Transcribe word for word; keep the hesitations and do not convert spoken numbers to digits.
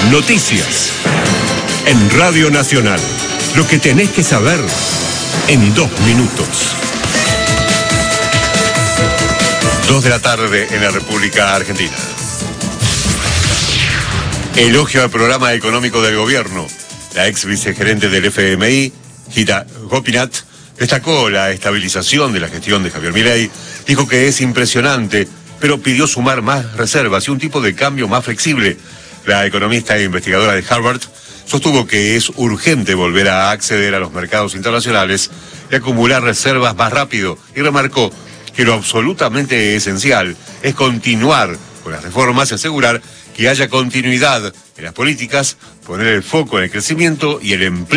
Noticias. En Radio Nacional. Lo que tenés que saber en dos minutos. Dos de la tarde en la República Argentina. Elogio al programa económico del gobierno. La ex vicegerente del F M I, Gita Gopinath, destacó la estabilización de la gestión de Javier Milei, dijo que es impresionante, pero pidió sumar más reservas y un tipo de cambio más flexible. La economista e investigadora de Harvard sostuvo que es urgente volver a acceder a los mercados internacionales y acumular reservas más rápido, y remarcó que lo absolutamente esencial es continuar con las reformas y asegurar que haya continuidad en las políticas, poner el foco en el crecimiento y el empleo.